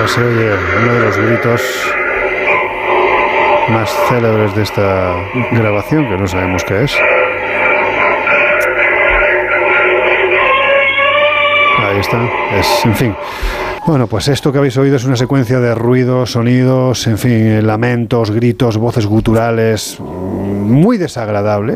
se oye uno de los gritos más célebres de esta grabación, que no sabemos qué es. Ahí está, en fin. Bueno, pues esto que habéis oído es una secuencia de ruidos, sonidos, en fin, lamentos, gritos, voces guturales, muy desagradable,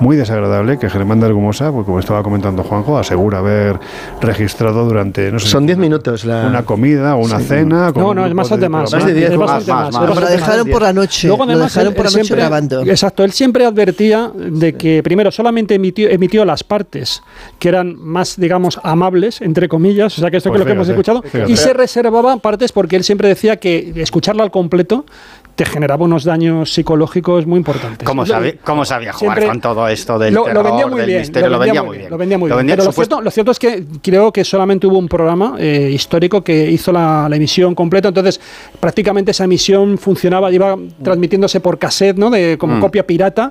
que Germán de Argumosa, pues como estaba comentando Juanjo, asegura haber registrado durante, no sé, son 10 minutos una comida o una cena. No, es bastante más. Más de 10, más. Pero lo dejaron por la noche. Luego, además, lo dejaron por la noche siempre, grabando. Exacto, él siempre advertía de que, primero, solamente emitió las partes que eran más, digamos, amables, entre comillas, o sea, que esto Pues que es lo que hemos escuchado, fíjate. y se reservaba partes porque él siempre decía que escucharla al completo te generaba unos daños psicológicos muy importantes. ¿Cómo sabía jugar siempre, con todo esto del terror, lo vendía muy del bien, misterio? Lo vendía muy bien. Lo vendía muy bien. Pero lo cierto es que creo que solamente hubo un programa histórico que hizo la emisión completa, entonces prácticamente esa emisión funcionaba, iba transmitiéndose por cassette, ¿no? Como copia pirata.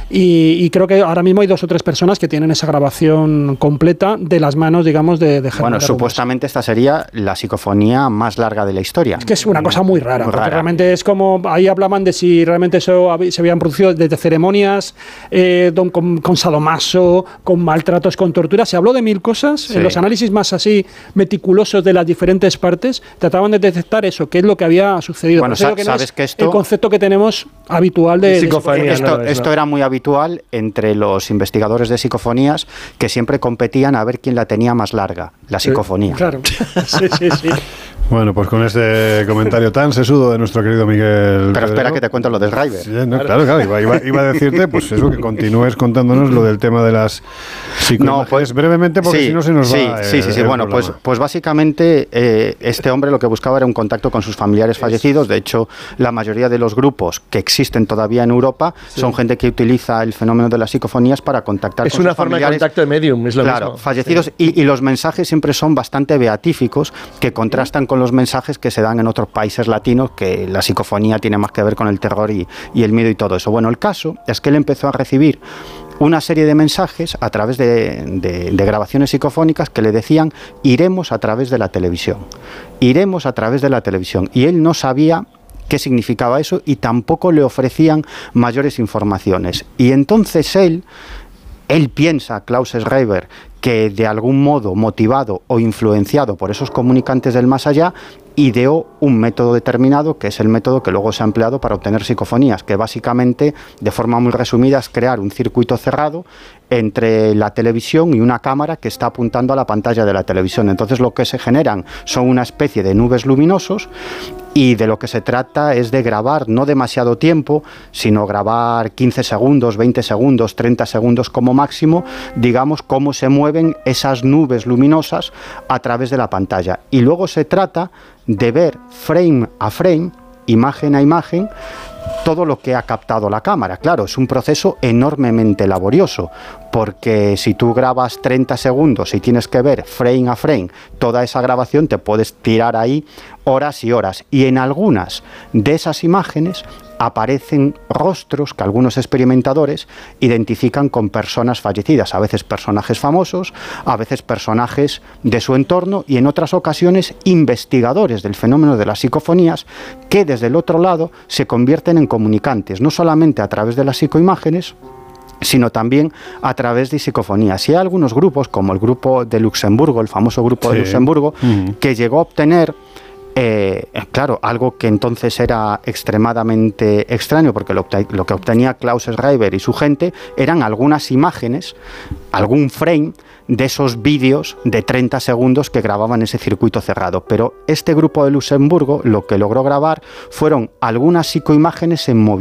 Y creo que ahora mismo hay 2 o 3 personas que tienen esa grabación completa de las manos, digamos, de Germán. Bueno, supuestamente esta sería la psicofonía más larga de la historia. Es que es una cosa muy rara, porque realmente es como, ahí hablaban de si realmente eso se habían producido desde ceremonias con sadomaso, con maltratos, con tortura. Se habló de 1000 cosas. Sí. En los análisis más así meticulosos de las diferentes partes trataban de detectar eso, qué es lo que había sucedido. Bueno, sabes que esto, el concepto que tenemos habitual de psicofonía. Esto era muy habitual entre los investigadores de psicofonías, que siempre competían a ver quién la tenía más larga, la psicofonía. Claro. Sí. Bueno, pues con este comentario tan sesudo de nuestro querido Miguel. Pero espera que te cuento lo del River. Sí, no, claro, iba a decirte, pues eso, que continúes contándonos lo del tema de las psicofonías. No, pues brevemente, porque si no se nos va. Sí. Bueno, pues básicamente este hombre lo que buscaba era un contacto con sus familiares fallecidos. De hecho, la mayoría de los grupos que existen todavía en Europa son gente que utiliza el fenómeno de las psicofonías para contactar con sus familiares. Es una forma de contacto de medium, es lo mismo. Fallecidos. Sí. Y los mensajes siempre son bastante beatíficos, que contrastan con los mensajes que se dan en otros países latinos, que la psicofonía tiene más que ver con el terror y el miedo y todo eso. Bueno, el caso es que él empezó a recibir una serie de mensajes a través de grabaciones psicofónicas que le decían: iremos a través de la televisión, iremos a través de la televisión. Y él no sabía qué significaba eso y tampoco le ofrecían mayores informaciones. Y entonces él piensa, Klaus Schreiber, que de algún modo motivado o influenciado por esos comunicantes del más allá, ideó un método determinado, que es el método que luego se ha empleado para obtener psicofonías, que básicamente, de forma muy resumida, es crear un circuito cerrado entre la televisión y una cámara que está apuntando a la pantalla de la televisión. Entonces lo que se generan son una especie de nubes luminosos, y de lo que se trata es de grabar no demasiado tiempo, sino grabar 15 segundos, 20 segundos, 30 segundos como máximo, digamos, cómo se mueven esas nubes luminosas a través de la pantalla. Y luego se trata de ver frame a frame, imagen a imagen, todo lo que ha captado la cámara. Claro, es un proceso enormemente laborioso, porque si tú grabas 30 segundos y tienes que ver frame a frame toda esa grabación, te puedes tirar ahí horas y horas. Y en algunas de esas imágenes aparecen rostros que algunos experimentadores identifican con personas fallecidas, a veces personajes famosos, a veces personajes de su entorno, y en otras ocasiones investigadores del fenómeno de las psicofonías, que desde el otro lado se convierten en comunicantes, no solamente a través de las psicoimágenes, sino también a través de psicofonías. Y hay algunos grupos, como el grupo de Luxemburgo, el famoso grupo de Luxemburgo, que llegó a obtener claro, algo que entonces era extremadamente extraño, porque lo que obtenía Klaus Schreiber y su gente eran algunas imágenes, algún frame de esos vídeos de 30 segundos que grababan ese circuito cerrado. Pero este grupo de Luxemburgo lo que logró grabar fueron algunas psicoimágenes en movimiento.